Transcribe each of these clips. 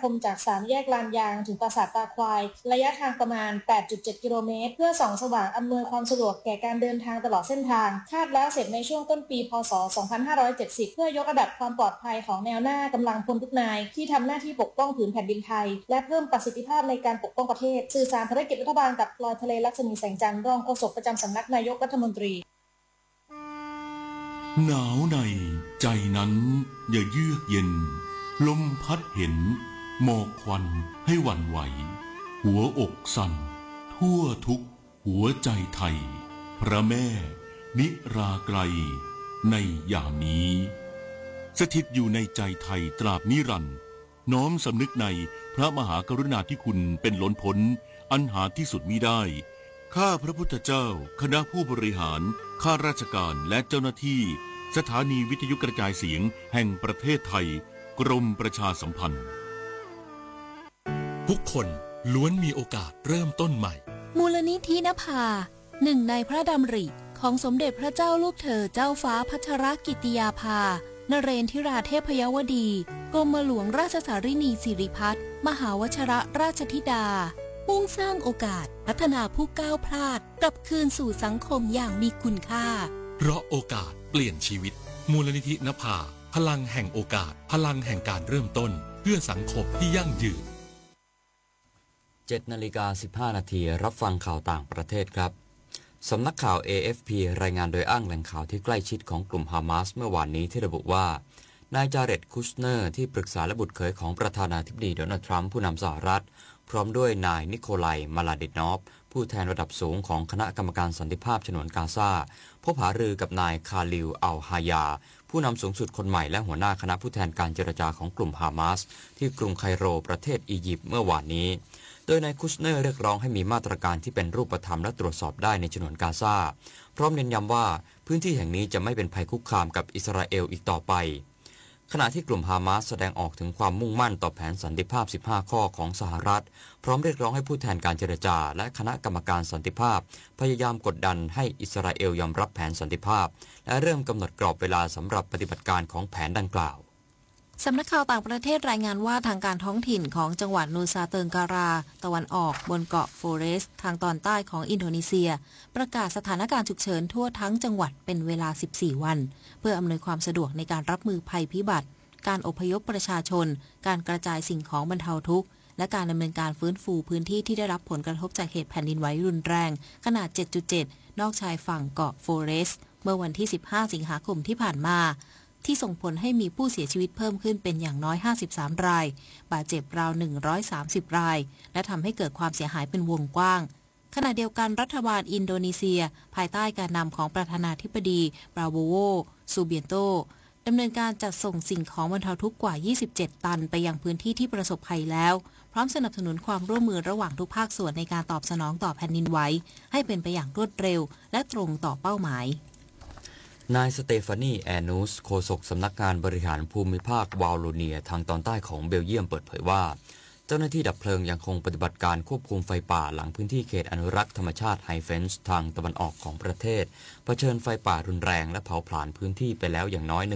มจาก3แยกลานยางถึงปราสาทตาควายระยะทางประมาณ 8.7 กิโลเมตรเพื่อส่องสว่างอำนวยความสะดวกแก่การเดินทางตลอดเส้นทางคาดแล้วเสร็จในช่วงต้นปีพ.ศ. 2570เพื่อยกระดับความปลอดภัยของแนวหน้ากำลังพลทุกนายที่ทำหน้าที่ปกป้องผืนแผ่นดินไทยและเพิ่มประสิทธิภาพในการปกป้องประเทศสื่อสารภารกิจรัฐบาลกับลอยทะเลลักษมีแสงจันทร์รองโฆษกประจำสำนักนายกรัฐมนตรีหนาวในใจนั้นอย่าเยือกเย็นลมพัดเห็นหมอกควันให้หวั่นไหวหัวอกสั่นทั่วทุกหัวใจไทยพระแม่นิราไกลในยามนี้สถิตอยู่ในใจไทยตราบนิรันดร์น้อมสำนึกในพระมหากรุณาธิคุณเป็นล้นพ้นอันหาที่สุดมิได้ข้าพระพุทธเจ้าคณะผู้บริหารข้าราชการและเจ้าหน้าที่สถานีวิทยุกระจายเสียงแห่งประเทศไทยกรมประชาสัมพันธ์ทุกคนล้วนมีโอกาสเริ่มต้นใหม่มูลนิธินภาหนึ่งในพระดำริของสมเด็จพระเจ้าลูกเธอเจ้าฟ้าพัชรกิติยาภานเรนทิราเทพยวดีกรมหลวงราชสารินีสิริพัฒน์มหาวชิรราชธิดามุ่งสร้างโอกาสพัฒนาผู้ก้าวพลาดกลับคืนสู่สังคมอย่างมีคุณค่าเพราะโอกาสเปลี่ยนชีวิตมูลนิธินภาพลังแห่งโอกาสพลังแห่งการเริ่มต้นเพื่อสังคมที่ยั่งยืน 7:15 นาทีรับฟังข่าวต่างประเทศครับสำนักข่าว AFP รายงานโดยอ้างแหล่งข่าวที่ใกล้ชิดของกลุ่มฮามาสเมื่อวานนี้ที่ระบุว่านายจาเร็ด คุชเนอร์ที่ปรึกษาและบุตรเขยของประธานาธิบดีโดนัลด์ทรัมป์ผู้นำสหรัฐพร้อมด้วยนายนิโคลัย มาลาดินอฟผู้แทนระดับสูงของคณะกรรมการสันติภาพฉนวนกาซาพบหารือกับนายคาลิล อัลฮายาผู้นำสูงสุดคนใหม่และหัวหน้าคณะผู้แทนการเจรจาของกลุ่มฮามาสที่กรุงไคโรประเทศอียิปต์เมื่อวานนี้โดยนายคุชเนอร์เรียกร้องให้มีมาตรการที่เป็นรูปธรรมและตรวจสอบได้ในฉนวนกาซาพร้อมเน้นย้ำว่าพื้นที่แห่งนี้จะไม่เป็นภัยคุกคามกับอิสราเอลอีกต่อไปขณะที่กลุ่มฮามาสแสดงออกถึงความมุ่งมั่นต่อแผนสันติภาพ15ข้อของสหรัฐพร้อมเรียกร้องให้ผู้แทนการเจรจาและคณะกรรมการสันติภาพพยายามกดดันให้อิสราเอลยอมรับแผนสันติภาพและเริ่มกำหนดกรอบเวลาสำหรับปฏิบัติการของแผนดังกล่าวสำนักข่าวต่างประเทศรายงานว่าทางการท้องถิ่นของจังหวัดนูซาเติงการาตะวันออกบนเกาะโฟเรสทางตอนใต้ของอินโดนีเซียประกาศสถานการณ์ฉุกเฉินทั่วทั้งจังหวัดเป็นเวลา14วันเพื่ออำนวยความสะดวกในการรับมือภัยพิบัติการอพยพประชาชนการกระจายสิ่งของบรรเทาทุกข์และการดำเนินการฟื้นฟูพื้นที่ที่ได้รับผลกระทบจากเหตุแผ่นดินไหวรุนแรงขนาด 7.7 นอกชายฝั่งเกาะโฟเรสเมื่อวันที่15สิงหาคมที่ผ่านมาที่ส่งผลให้มีผู้เสียชีวิตเพิ่มขึ้นเป็นอย่างน้อย53รายบาดเจ็บราว130รายและทำให้เกิดความเสียหายเป็นวงกว้างขณะเดียวกันรัฐบาลอินโดนีเซียภายใต้การนำของประธานาธิบดีปราโบโว ซูเบียนโตดำเนินการจัดส่งสิ่งของบรรเทาทุกข์กว่า27ตันไปยังพื้นที่ที่ประสบภัยแล้วพร้อมสนับสนุนความร่วมมือระหว่างทุกภาคส่วนในการตอบสนองต่อแผ่นดินไหวให้เป็นไปอย่างรวดเร็วและตรงต่อเป้าหมายนายสเตฟานี แอนูสโฆษกสำนักงานบริหารภูมิภาควาลโลเนียทางตอนใต้ของเบลเยียมเปิดเผยว่าเจ้าหน้าที่ดับเพลิงยังคงปฏิบัติการควบคุมไฟป่าหลังพื้นที่เขตอนุรักษ์ธรรมชาติไฮเฟนส์ทางตะวันออกของประเทศเผชิญไฟป่ารุนแรงและเผาผลาญพื้นที่ไปแล้วอย่างน้อย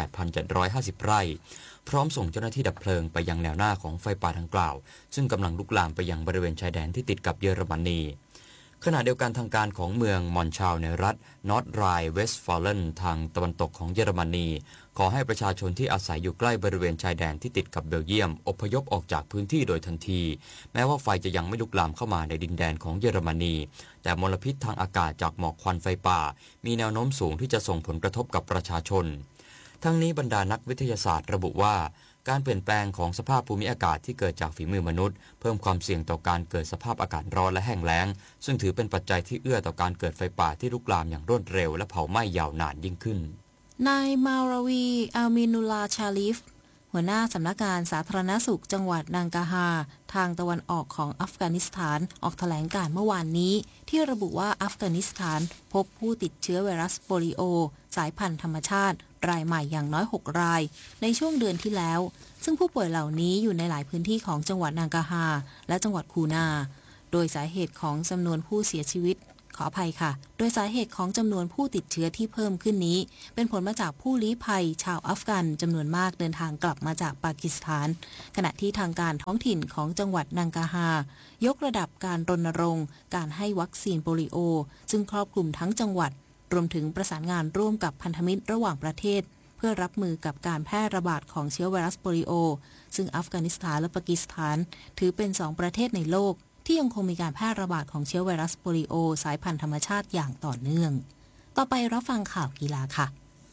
18,750 ไร่พร้อมส่งเจ้าหน้าที่ดับเพลิงไปยังแนวหน้าของไฟป่าดังกล่าวซึ่งกำลังลุกลามไปยังบริเวณชายแดนที่ติดกับเยอรมนีขณะเดียวกันทางการของเมืองมอนชาวในรัฐนอร์ทไรน์เวสต์ฟาเลนทางตะวันตกของเยอรมนีขอให้ประชาชนที่อาศัยอยู่ใกล้บริเวณชายแดนที่ติดกับเบลเยียมอพยพออกจากพื้นที่โดยทันทีแม้ว่าไฟจะยังไม่ลุกลามเข้ามาในดินแดนของเยอรมนีแต่มลพิษทางอากาศจากหมอกควันไฟป่ามีแนวโน้มสูงที่จะส่งผลกระทบกับประชาชนทั้งนี้บรรดานักวิทยาศาสตร์ระบุว่าการเปลี่ยนแปลงของสภาพภูมิอากาศที่เกิดจากฝีมือมนุษย์เพิ่มความเสี่ยงต่อการเกิดสภาพอากาศร้อนและแห้งแล้งซึ่งถือเป็นปัจจัยที่เอื้อต่อการเกิดไฟป่าที่ลุกลามอย่างรวดเร็วและเผาไหม้ยาวนานยิ่งขึ้นนายมาราวี อัลมินุลาชาลิฟหัวหน้าสำนักงานสาธารณสุขจังหวัดนังกาฮาทางตะวันออกของอัฟกานิสถานออกแถลงการเมื่อวานนี้ที่ระบุว่าอัฟกานิสถานพบผู้ติดเชื้อไวรัสโปลิโอสายพันธุ์ธรรมชาติรายใหม่อย่างน้อย6รายในช่วงเดือนที่แล้วซึ่งผู้ป่วยเหล่านี้อยู่ในหลายพื้นที่ของจังหวัดนังกาฮาและจังหวัดคูนาโดยสาเหตุของจำนวนผู้เสียชีวิตขออภัยค่ะโดยสาเหตุของจำนวนผู้ติดเชื้อที่เพิ่มขึ้นนี้เป็นผลมาจากผู้ลี้ภัยชาวอัฟกันจำนวนมากเดินทางกลับมาจากปากีสถานขณะที่ทางการท้องถิ่นของจังหวัดนังกาฮายกระดับการรณรงค์การให้วัคซีนโปลิโอซึ่งครอบคลุมทั้งจังหวัดรวมถึงประสานงานร่วมกับพันธมิตรระหว่างประเทศเพื่อรับมือกับการแพร่ระบาดของเชื้อไวรัสโปลิโอซึ่งอัฟกานิสถานและปากีสถานถือเป็น2ประเทศในโลกที่ยังคงมีการแพร่ระบาดของเชื้อไวรัสโปลิโอสายพันธุ์ธรรมชาติอย่างต่อเนื่องต่อไปรับฟังข่าวกีฬาค่ะ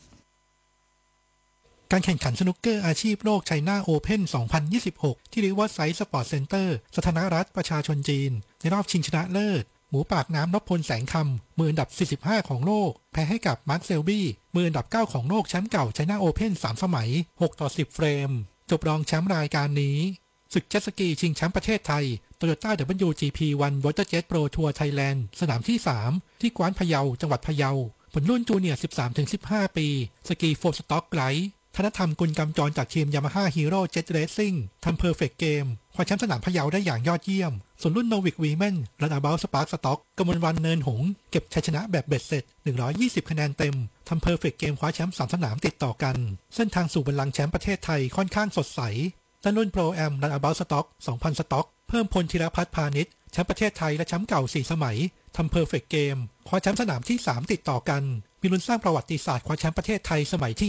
การแข่งขันสนุกเกอร์อาชีพโลกไชน่าโอเพ่น 2026 ที่ริเวอร์ไซด์สปอร์ตเซ็นเตอร์สาธารณรัฐประชาชนจีนในรอบชิงชนะเลิศหมูปากน้ำนพพลแสงคำมืออันดับ45ของโลกแพ้ให้กับมาร์คเซลบี้มืออันดับ9ของโลกแชมป์เก่าไชน่าโอเพ่น3 สมัย6-10 เฟรมจบรองแชมป์รายการนี้ศึกเจ็ตสกีชิงแชมป์ประเทศไทย Toyota WGP1 Waterjet Pro Tour Thailand สนามที่3ที่กวานพะเยาจังหวัดพะเยาผลรุ่นจูเนียร์ 13-15 ปีสกีโฟร์สต็อกไลท์ธนธรรมกุลกำจรจากทีม Yamaha Hero Jet Racing ทำเพอร์เฟกต์เกมคว้าแชมป์สนามพะเยาได้อย่างยอดเยี่ยมส่วนรุ่น Novik Women Runabout Spark Stock กมลวรรณเนินหงส์เก็บชัยชนะแบบเบ็ดเสร็จ120คะแนนเต็มทำเพอร์เฟกต์เกมคว้าแชมป์3 สนามติดต่อกันเส้นทางสู่บัลลังก์แชมป์ประเทศไทยค่อนข้างสดใสด้านรุ่น Pro Am Runabout Stock 2,000 สต็อกเพิ่มพลธีรพัฒน์พาณิชย์แชมป์ประเทศไทยและแชมป์เก่า4 สมัยทำเพอร์เฟกต์เกมคว้าแชมป์สนามที่3ติดต่อกันมีลุ้นสร้างประวัติศาสตร์คว้าแชมป์ประเทศไทยสมัยที่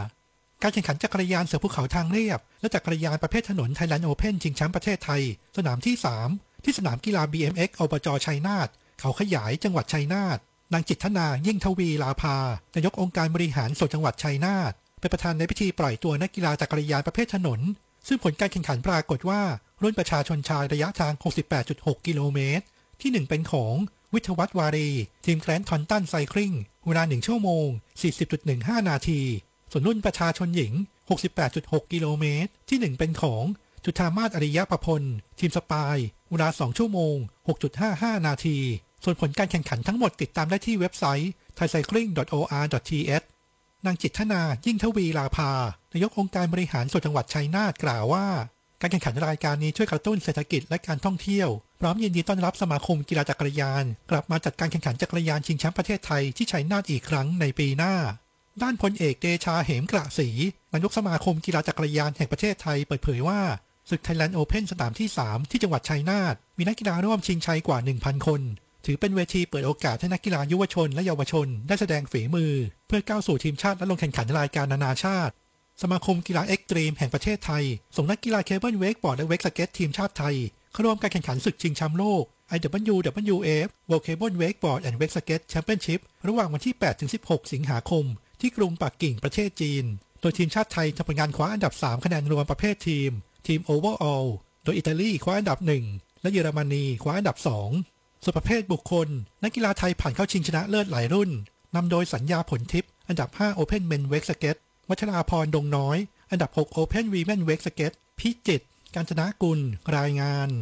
5การแข่งขันจักรยานเสือภูเขาทางเรียบและจักรยานประเภทถนน Thailand Open ชิงแชมป์ประเทศไทยสนามที่3ที่สนามกีฬา BMX อบจ.ชัยนาทเขาขยายจังหวัดชัยนาทนางจิตธนายิ่งทวีลาภานายกองค์การบริหารส่วนจังหวัดชัยนาทเป็นประธานในพิธีปล่อยตัวนักกีฬาจักรยานประเภทถนนซึ่งผลการแข่งขันปรากฏว่ารุ่นประชาชนชายระยะทาง 68.6 กิโลเมตรที่1เป็นของวิทยวัฒน์วารีทีมแกรนด์ทอนตันไซคลิงเวลา1 ชั่วโมง 40.15 นาทีส่วนรุ่นประชาชนหญิง 68.6 กิโลเมตรที่1เป็นของจุฑามาศอริยประพลทีมสปายเวลา2 ชั่วโมง 6.55 นาทีส่วนผลการแข่งขันทั้งหมดติดตามได้ที่เว็บไซต์ thaicycling.or.th นางจิตธนายิ่งทวีลาภานายกองค์การบริหารส่วนจังหวัดชัยนาทกล่าวว่าการแข่งขันรายการนี้ช่วยกระตุ้นเศรษฐกิจและการท่องเที่ยวพร้อมยินดีต้อนรับสมาคมกีฬาจักรยานกลับมาจัดการแข่งขันจักรยานชิงแชมป์ประเทศไทยที่ชัยนาทอีกครั้งในปีหน้าด้านพลเอกเดชาเหมกระศรีนายกสมาคมกีฬาจักรยานแห่งประเทศไทยเปิดเผยว่าศึก Thailand Open สนามที่3ที่จังหวัดชัยนาทมีนักกีฬาร่วมชิงชัยกว่า 1,000 คนถือเป็นเวทีเปิดโอกาสให้นักกีฬายุวชนและเยาวชนได้แสดงฝีมือเพื่อก้าวสู่ทีมชาติและลงแข่งขันรายการนานาชาติสมาคมกีฬาเอ็กซ์ตรีมแห่งประเทศไทยส่งนักกีฬาเคเบิลเวกบอร์ดและเวกสเก็ตทีมชาติไทยเข้าร่วมการแข่งขันศึกชิงแชมป์โลก IWWF World Cable Wakeboard and Wake Skirt Championship ระหว่างวันที่ 8-16 สิงหาคมที่กรุงปักกิ่งประเทศจีนโดยทีมชาติไทยทำผลงานคว้าอันดับ3คะแนนรวมประเภททีม Overall โดยอิตาลีคว้าอันดับ1และเยอรมนีคว้าอันดับ2ส่วนประเภทบุคคลนักกีฬาไทยผ่านเข้าชิงชนะเลิศหลายรุ่นนำโดยสัญญาผลทิพย์อันดับ5 Open Men Wake Skirt วัชราพรดงน้อยอันดับ6 Open Women Wake Skirt พิจิตรกาญจนกุลรายงาน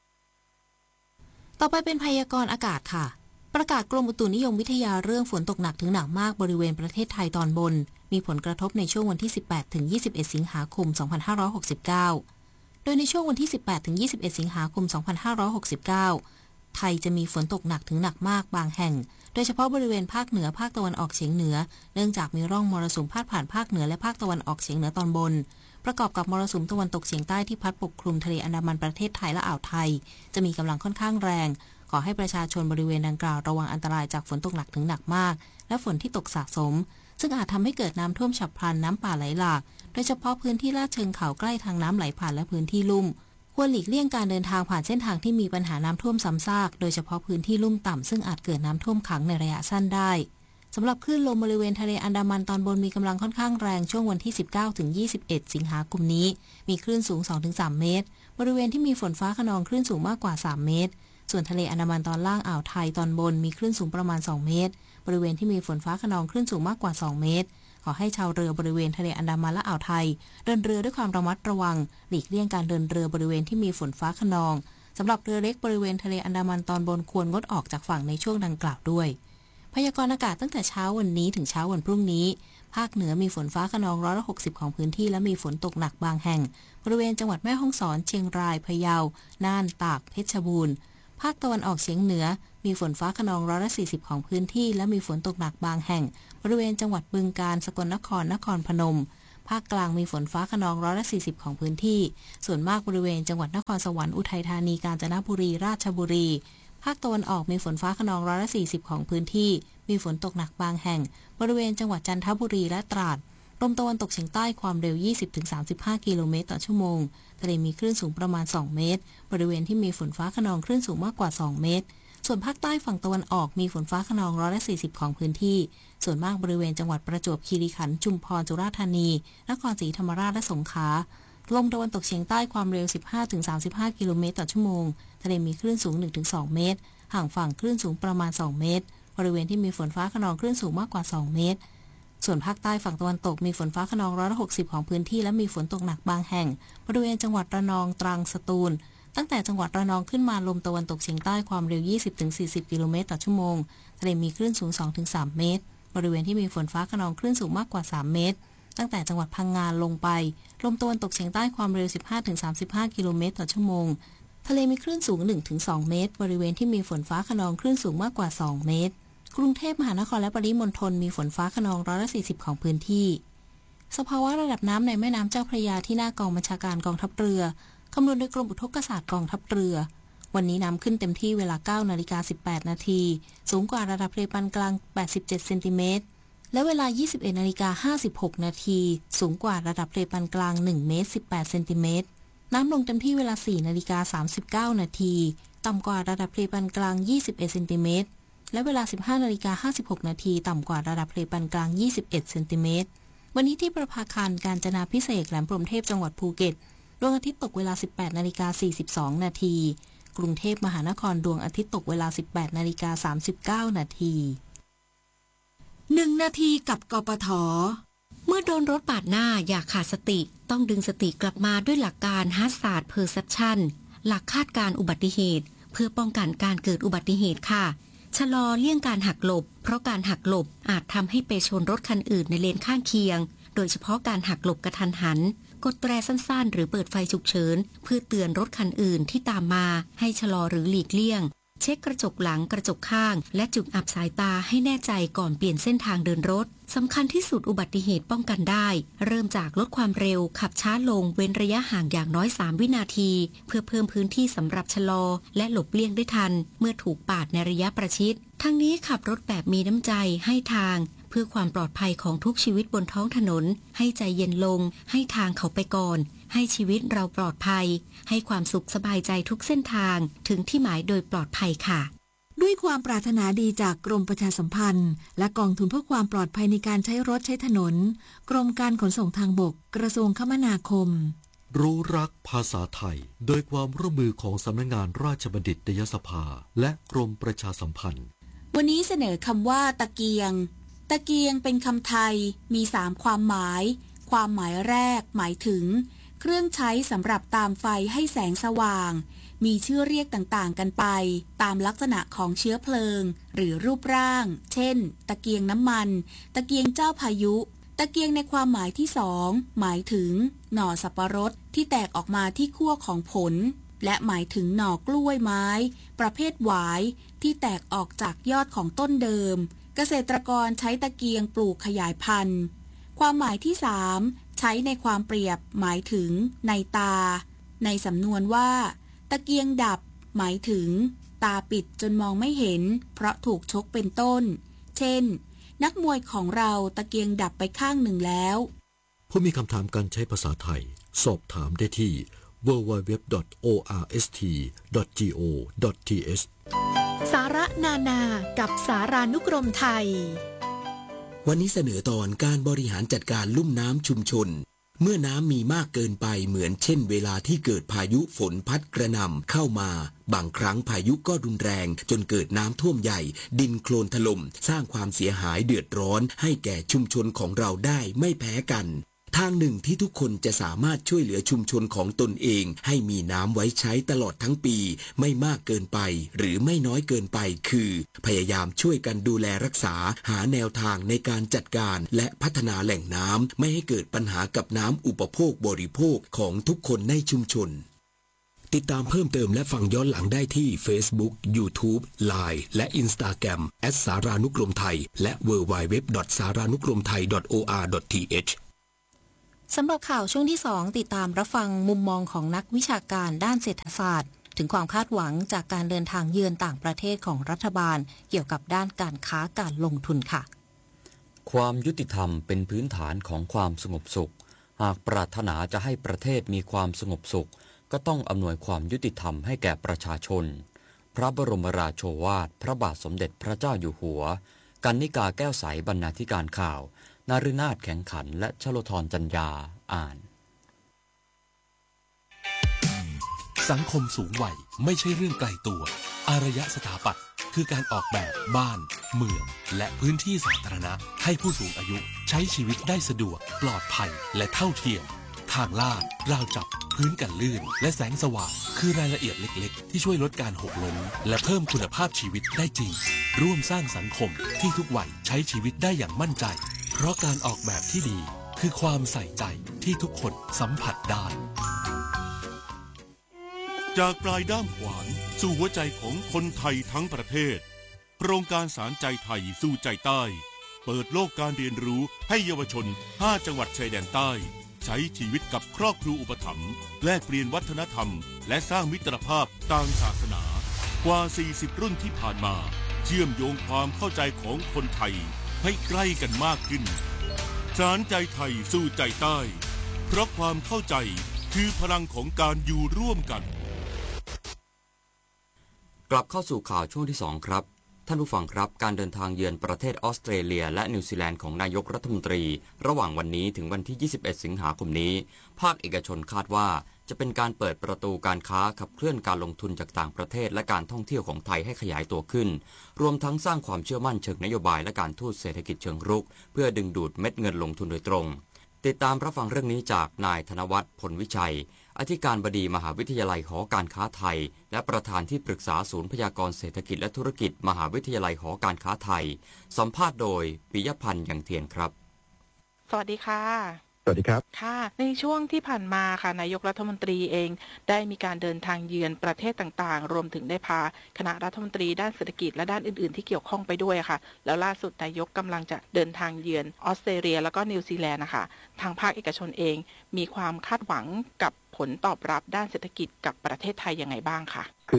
ต่อไปเป็นพยากรณ์อากาศค่ะประกาศกรมอุตุนิยมวิทยาเรื่องฝนตกหนักถึงหนักมากบริเวณประเทศไทยตอนบนมีผลกระทบในช่วงวันที่ 18-21 สิงหาคม 2569 โดยในช่วงวันที่ 18-21 สิงหาคม 2569 ไทยจะมีฝนตกหนักถึงหนักมากบางแห่งโดยเฉพาะบริเวณภาคเหนือภาคตะวันออกเฉียงเหนือเนื่องจากมีร่องมรสุมพาดผ่านภาคเหนือและภาคตะวันออกเฉียงเหนือตอนบนประกอบกับมรสุมตะวันตกเฉียงใต้ที่พัดปกคลุมทะเลอันดามันประเทศไทยและอ่าวไทยจะมีกำลังค่อนข้างแรงขอให้ประชาชนบริเวณดังกล่าวระวังอันตรายจากฝนตกหนักถึงหนักมากและฝนที่ตกสะสมซึ่งอาจทำให้เกิดน้ำท่วมฉับพลันน้ำป่าไหลหลากโดยเฉพาะพื้นที่ลาดเชิงเขาใกล้ทางน้ำไหลผ่านและพื้นที่ลุ่มควรหลีกเลี่ยงการเดินทางผ่านเส้นทางที่มีปัญหาน้ำท่วมซ้ำซากโดยเฉพาะพื้นที่ลุ่มต่ำซึ่งอาจเกิดน้ำท่วมขังในระยะสั้นได้สำหรับคลื่นลมบริเวณทะเลอันดามันตอนบนมีกำลังค่อนข้างแรงช่วงวันที่ 19-21 สิงหาคมนี้มีคลื่นสูง 2-3 เมตรบริเวณที่มีฝนฟ้าคะนองคลื่นสูงมากกว่า3 เมตรส่วนทะเลอันดามันตอนล่างอ่าวไทยตอนบนมีคลื่นสูงประมาณ2 เมตรบริเวณที่มีฝนฟ้าคะนองคลื่นสูงมากกว่า2 เมตรขอให้ชาวเรือบริเวณทะเลอันดามันและอ่าวไทยเดินเรือด้วยความระมัดระวังหลีกเลี่ยงการเดินเรือบริเวณที่มีฝนฟ้าคะนองสำหรับเรือเล็กบริเวณทะเลอันดามันตอนบนควรงดออกจากฝั่งในช่วงดังกล่าวด้วยพยากรณ์อากาศตั้งแต่เช้าวันนี้ถึงเช้าวันพรุ่งนี้ภาคเหนือมีฝนฟ้าคะนอง160ของพื้นที่และมีฝนตกหนักบางแห่งบริเวณจังหวัดแม่ฮ่องสอนเชียงรายพะเยาน่านตากเพชรบูรณ์ภาคตะวันออกเฉียงเหนือมีฝนฟ้าคะนอง140ของพื้นที่และมีฝนตกหนักบางแห่งบริเวณจังหวัดบึงกาฬสกลนครนครพนมภาคกลางมีฝนฟ้าคะนอง140ของพื้นที่ส่วนมากบริเวณจังหวัดนครสวรรค์อุทัยธานีกาญจนบุรีราชบุรีภาคตะวันออกมีฝนฟ้าคะนอง140ของพื้นที่มีฝนตกหนักบางแห่งบริเวณจังหวัดจันทบุรีและตราดลมตะวันตกเฉียงใต้ความเร็ว 20-35 กิโลเมตรต่อชั่วโมงทะเลมีคลื่นสูงประมาณ2เมตรบริเวณที่มีฝนฟ้าคะนองคลื่นสูงมากกว่า2เมตรส่วนภาคใต้ฝั่งตะวันออกมีฝนฟ้าคะนอง140ของพื้นที่ส่วนมากบริเวณจังหวัดประจวบคีรีขันธ์ชุมพรสุราษฎร์ธานีนครศรีธรรมราชและสงขลาลมตะวันตกเฉียงใต้ความเร็ว 15-35 กิโลเมตรต่อชั่วโมงทะเลมีคลื่นสูง 1-2 เมตรห่างฝั่งคลื่นสูงประมาณ2เมตรบริเวณที่มีฝนฟ้าคะนองคลื่นสูงมากกว่า2เมตรส่วนภาคใต้ฝั่งตะวันตกมีฝนฟ้าคะนอง160ของพื้นที่และมีฝนตกหนักบางแห่งบริเวณจังหวัดระนองตรังสตูลตั้งแต่จังหวัดระนองขึ้นมาลมตะวันตกเฉียงใต้ความเร็ว 20-40 กิโลเมตรต่อชั่วโมงทะเลมีคลื่นสูง 2-3 เมตรบริเวณที่มีฝนฟ้าคะนองคลื่นสูงมากกว่า3เมตรตั้งแต่จังหวัดพังงาลงไปลมตะวันตกเฉียงใต้ความเร็ว 15-35 กิโลเมตรต่อชั่วโมงทะเลมีคลื่นสูง 1-2 เมตรบริเวณที่มีฝนฟ้าคะนองคลื่นสูงมากกว่า2เมตรกรุงเทพมหานครและปริมณฑลมีฝนฟ้าคะนอง140ของพื้นที่สภาวะระดับน้ำในแม่น้ำเจ้าพระยาที่หน้ากองบัญชาการกองทัพเรือคำนวณโดยกรมอุทกศาสตร์กองทัพเรือวันนี้น้ำขึ้นเต็มที่เวลา 9:18 นาทีสูงกว่าระดับทะเลปานกลาง87เซนติเมตรและเวลา 21:56 นาทีสูงกว่าระดับทะเลปานกลาง1เมตร18เซนติเมตรน้ำลงเต็มที่เวลา 4:39 นาทีต่ำกว่าระดับทะเลปานกลาง21เซนติเมตรและเวลา 15:56 นาทีต่ำกว่าระดับทะเลปานกลาง21เซนติเมตรวันนี้ที่ประภาคารกาญจนาภิเษกแหลมพรหมเทพจังหวัดภูเก็ตดวงอาทิตย์ตกเวลา 18:42 นาทีกรุงเทพมหานครดวงอาทิตย์ตกเวลา 18:39 นาที1 นาทีกับกปท.เมื่อโดนรถปาดหน้าอย่าขาดสติต้องดึงสติกลับมาด้วยหลักการ Hazard Perception หลักคาดการอุบัติเหตุเพื่อป้องกันการเกิดอุบัติเหตุค่ะชะลอเลี่ยงการหักหลบเพราะการหักหลบอาจทำให้ไปชนรถคันอื่นในเลนข้างเคียงโดยเฉพาะการหักหลบกระทันหันกดแตรสั้นๆหรือเปิดไฟฉุกเฉินเพื่อเตือนรถคันอื่นที่ตามมาให้ชะลอหรือหลีกเลี่ยงเช็คกระจกหลังกระจกข้างและจุดอับสายตาให้แน่ใจก่อนเปลี่ยนเส้นทางเดินรถสำคัญที่สุดอุบัติเหตุป้องกันได้เริ่มจากลดความเร็วขับช้าลงเว้นระยะห่างอย่างน้อย3วินาทีเพื่อเพิ่มพื้นที่สำหรับชะลอและหลบเลี่ยงได้ทันเมื่อถูกปาดในระยะประชิดทั้งนี้ขับรถแบบมีน้ำใจให้ทางเพื่อความปลอดภัยของทุกชีวิตบนท้องถนนให้ใจเย็นลงให้ทางเขาไปก่อนให้ชีวิตเราปลอดภัยให้ความสุขสบายใจทุกเส้นทางถึงที่หมายโดยปลอดภัยค่ะด้วยความปรารถนาดีจากกรมประชาสัมพันธ์และกองทุนเพื่อความปลอดภัยในการใช้รถใช้ถนนกรมการขนส่งทางบกกระทรวงคมนาคมรู้รักภาษาไทยโดยความร่วมมือของสำนักงานราชบัณฑิตยสภาและกรมประชาสัมพันธ์วันนี้เสนอคำว่าตะเกียงตะเกียงเป็นคำไทยมี3ความหมายความหมายแรกหมายถึงเครื่องใช้สำหรับตามไฟให้แสงสว่างมีชื่อเรียกต่างๆกันไปตามลักษณะของเชื้อเพลิงหรือรูปร่างเช่นตะเกียงน้ำมันตะเกียงเจ้าพายุตะเกียงในความหมายที่2หมายถึงหน่อสับปะรดที่แตกออกมาที่ขั้วของผลและหมายถึงหน่อกล้วยไม้ประเภทหวายที่แตกออกจากยอดของต้นเดิมเกษตรกรใช้ตะเกียงปลูกขยายพันธุ์ความหมายที่3ใช้ในความเปรียบหมายถึงในตาในสำนวนว่าตะเกียงดับหมายถึงตาปิดจนมองไม่เห็นเพราะถูกชกเป็นต้นเช่นนักมวยของเราตะเกียงดับไปข้างหนึ่งแล้วผู้มีคำถามการใช้ภาษาไทยสอบถามได้ที่ www.orst.go.th สาระนานากับสารานุกรมไทยวันนี้เสนอตอนการบริหารจัดการลุ่มน้ำชุมชนเมื่อน้ำมีมากเกินไปเหมือนเช่นเวลาที่เกิดพายุฝนพัดกระหน่ำเข้ามาบางครั้งพายุก็รุนแรงจนเกิดน้ำท่วมใหญ่ดินโคลนถล่มสร้างความเสียหายเดือดร้อนให้แก่ชุมชนของเราได้ไม่แพ้กันทางหนึ่งที่ทุกคนจะสามารถช่วยเหลือชุมชนของตนเองให้มีน้ำไว้ใช้ตลอดทั้งปีไม่มากเกินไปหรือไม่น้อยเกินไปคือพยายามช่วยกันดูแลรักษาหาแนวทางในการจัดการและพัฒนาแหล่งน้ำไม่ให้เกิดปัญหากับน้ำอุปโภคบริโภคของทุกคนในชุมชนติดตามเพิ่มเติมและฟังย้อนหลังได้ที่ Facebook, YouTube, Line และ Instagram @ สารานุกรมไทยและ www.saranukromthai.or.th สำหรับข่าวช่วงที่ 2 ติดตามรับฟังมุมมองของนักวิชาการด้านเศรษฐศาสตร์ถึงความคาดหวังจากการเดินทางเยือนต่างประเทศของรัฐบาลเกี่ยวกับด้านการค้าการลงทุนค่ะความยุติธรรมเป็นพื้นฐานของความสงบสุขหากปรารถนาจะให้ประเทศมีความสงบสุขก็ต้องอำนวยความยุติธรรมให้แก่ประชาชนพระบรมราโชวาทพระบาทสมเด็จพระเจ้าอยู่หัวกรรณิกาแก้วใสบรรณาธิการข่าวนฤนาถแข็งขันและชโลธรจัญญาอ่านสังคมสูงวัยไม่ใช่เรื่องไกลตัวอารยสถาปัตย์คือการออกแบบบ้านเมืองและพื้นที่สาธารณะให้ผู้สูงอายุใช้ชีวิตได้สะดวกปลอดภัยและเท่าเทียมทางลาดราวจับพื้นกันลื่นและแสงสว่างคือรายละเอียดเล็กๆที่ช่วยลดการหกล้มและเพิ่มคุณภาพชีวิตได้จริงร่วมสร้างสังคมที่ทุกวัยใช้ชีวิตได้อย่างมั่นใจเพราะการออกแบบที่ดีคือความใส่ใจที่ทุกคนสัมผัสได้จากปลายด้ามขวานสู่หัวใจของคนไทยทั้งประเทศโครงการสารใจไทยสู่ใจใต้เปิดโลกการเรียนรู้ให้เยาวชน5จังหวัดชายแดนใต้ใช้ชีวิตกับครอบครัวอุปถัมภ์แลกเปลี่ยนวัฒนธรรมและสร้างมิตรภาพทางศาสนากว่า40รุ่นที่ผ่านมาเชื่อมโยงความเข้าใจของคนไทยให้ใกล้กันมากขึ้นสารใจไทยสู่ใจใต้เพราะความเข้าใจคือพลังของการอยู่ร่วมกันกลับเข้าสู่ข่าวช่วงที่ 2 ครับท่านผู้ฟังครับการเดินทางเยือนประเทศออสเตรเลียและนิวซีแลนด์ของนายกรัฐมนตรีระหว่างวันนี้ถึงวันที่21สิงหาคมนี้ภาคเอกชนคาดว่าจะเป็นการเปิดประตูการค้าขับเคลื่อนการลงทุนจากต่างประเทศและการท่องเที่ยวของไทยให้ขยายตัวขึ้นรวมทั้งสร้างความเชื่อมั่นเชิงนโยบายและการทูตเศรษฐกิจเชิงรุกเพื่อดึงดูดเม็ดเงินลงทุนโดยตรงติดตามรับฟังเรื่องนี้จากนายธนวัฒน์ผลวิชัยอธิการบดีมหาวิทยาลัยหอการค้าไทยและประธานที่ปรึกษาศูนย์พยากรณ์เศรษฐกิจและธุรกิจมหาวิทยาลัยหอการค้าไทยสัมภาษณ์โดยปิยพันธ์ยังเทียนครับสวัสดีค่ะสวัสดีครับค่ะในช่วงที่ผ่านมาค่ะนายกรัฐมนตรีเองได้มีการเดินทางเยือนประเทศต่างๆรวมถึงได้พาคณะรัฐมนตรีด้านเศรษฐกิจและด้านอื่นๆที่เกี่ยวข้องไปด้วยค่ะแล้วล่าสุดนายกกำลังจะเดินทางเยือนออสเตรเลียแล้วก็นิวซีแลนด์นะคะทางภาคเอกชนเองมีความคาดหวังกับผลตอบรับด้านเศรษฐกิจกับประเทศไทยยังไงบ้างค่ะคือ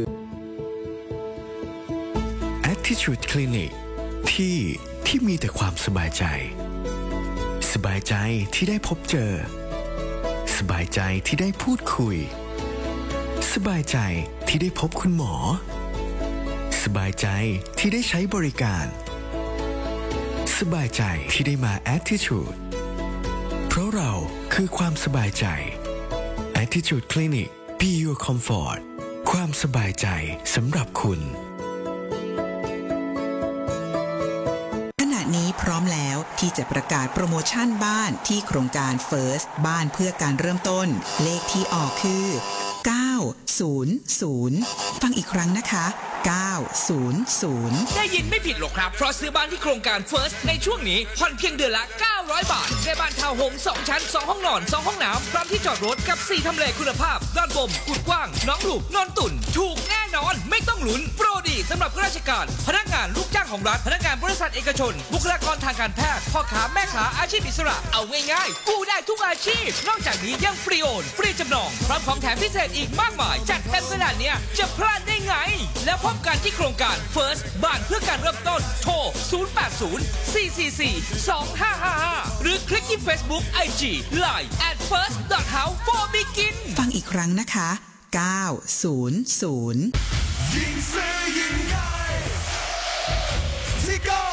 Attitude Clinic ที่มีแต่ความสบายใจสบายใจที่ได้พบเจอสบายใจที่ได้พูดคุยสบายใจที่ได้พบคุณหมอสบายใจที่ได้ใช้บริการสบายใจที่ได้มา Attitude เพราะเราคือความสบายใจ Attitude Clinic Be Your Comfort ความสบายใจสำหรับคุณพร้อมแล้วที่จะประกาศโปรโมชั่นบ้านที่โครงการ First บ้านเพื่อการเริ่มต้นเลขที่ออกคือ900ฟังอีกครั้งนะคะ900 ได้ยินไม่ผิดหรอกครับเพราะซื้อบ้านที่โครงการ First ในช่วงนี้ผ่อนเพียงเดือนละ900บาทได้บ้านทาวน์โฮม2ชั้น2ห้องนอน2ห้องน้ำพร้อมที่จอดรถกับ4ทำเลคุณภาพด้านบมกุดกว้างน้องหลูกนอนตุ่นถูกแน่นอนไม่ต้องลุ้นโปรดีสำหรับข้าราชการพนักงานลูกจ้างของรัฐพนักงานบริษัทเอกชนบุคลากรทางการแพทย์พ่อค้าแม่ค้าอาชีพอิสระเอาง่ายๆกู้ได้ทุกอาชีพนอกจากนี้ยังฟรีโอนฟรีจำนองพร้อมของแถมพิเศษอีกมากมายจัดเต็มขนาดนี้จะพลาดได้ไงแล้วพบกันที่โครงการ First บ้านเพื่อการเริ่มต้นโทร 080-444-2555 หรือคลิกที่ Facebook IG Line @first.house4begin ฟังอีกครั้งนะคะ900 ยิงเซ